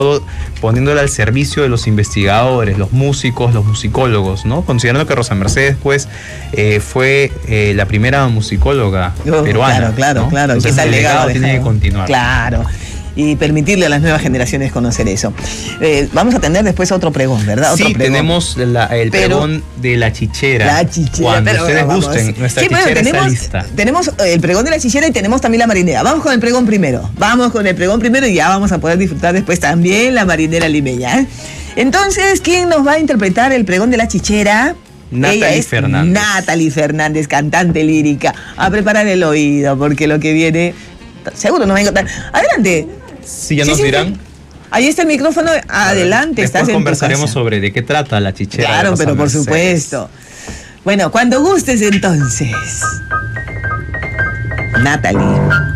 poniéndola al servicio de los investigadores, los músicos, los musicólogos, ¿no? Considerando que Rosa Mercedes, pues, fue la primera musicóloga peruana. Claro. Entonces, el legado tiene que continuar. Claro. Y permitirle a las nuevas generaciones conocer eso. Vamos a tener después otro pregón, ¿verdad? Sí, tenemos el pregón de la chichera. La chichera. Cuando ustedes gusten, nuestra chichera está lista. Tenemos el pregón de la chichera y tenemos también la marinera. Vamos con el pregón primero. Y ya vamos a poder disfrutar después también la marinera limeña. Entonces, ¿quién nos va a interpretar el pregón de la chichera? Natalie Fernández. Natalie Fernández, cantante lírica. A preparar el oído, porque lo que viene seguro nos va a encontrar. Adelante. Sí, ya nos dirán. Ahí está el micrófono, adelante. Después conversaremos sobre de qué trata la chichera. Claro, pero por supuesto. Bueno, cuando gustes entonces. Natalie.